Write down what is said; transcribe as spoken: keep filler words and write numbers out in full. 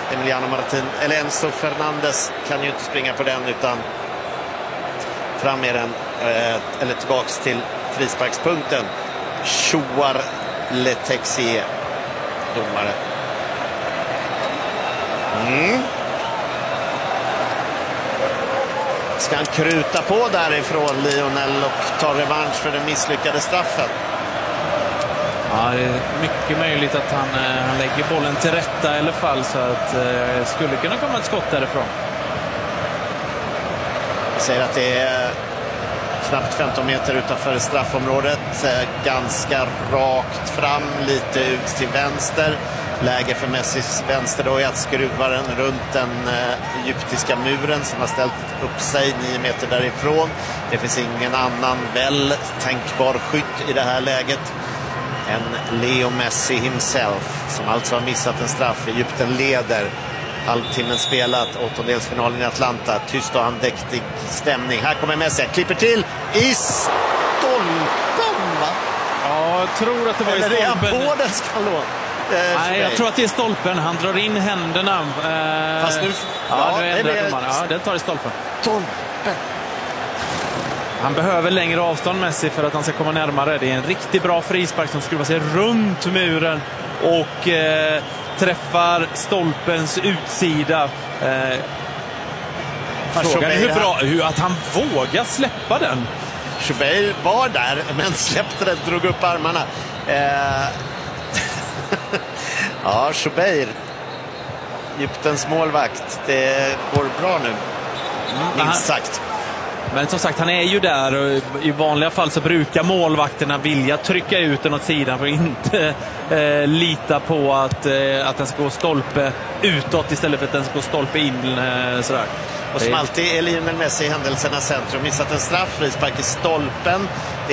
Emiliano Martin, eller Enzo Fernandez kan ju inte springa på den, utan fram med den, eh, eller tillbaks till frisparkspunkten. Chouar Letexier, domare. Mm. Ska han kruta på därifrån, Lionel, och ta revansch för den misslyckade straffen? Ja, det är mycket möjligt att han, han lägger bollen till rätta i alla fall, så att det eh, skulle kunna komma ett skott därifrån. Jag säger att det är knappt femton meter utanför straffområdet, ganska rakt fram, lite ut till vänster. Läge för Messis vänster då är att skruva den runt den eh, egyptiska muren som har ställt upp sig nio meter därifrån. Det finns ingen annan väl tänkbar skytt i det här läget än Leo Messi himself, som alltså har missat en straff. Egypten leder, halvtimmen spelat, åttondelsfinalen i Atlanta. Tyst och andäktig stämning. Här kommer Messi, han klipper till i stolpen, va? Ja, jag tror att det var Eller i stolpen. Eller är han på den skallon? Eh, Nej, jag tror att det är stolpen. Han drar in händerna. Eh, Fast nu... Ja, Ja, det det är är ja, den tar i stolpen. Stolpen. Han behöver längre avstånd, Messi, för att han ska komma närmare. Det är en riktigt bra frispark som skruvar sig runt muren och eh, träffar stolpens utsida. Eh, frågan är hur bra, hur, att han vågar släppa den. Choubeir var där, men släppte den, drog upp armarna. Eh... ja, Choubeir, Egyptens målvakt. Det går bra nu, minst sagt. Men som sagt, han är ju där, och i vanliga fall så brukar målvakterna vilja trycka ut den åt sidan för att inte eh, lita på att, eh, att den ska gå stolpe utåt istället för att den ska gå stolpe in. Eh, sådär. Och som alltid är Lionel Messi i händelsernas centrum. Missat en straff, frispark i stolpen.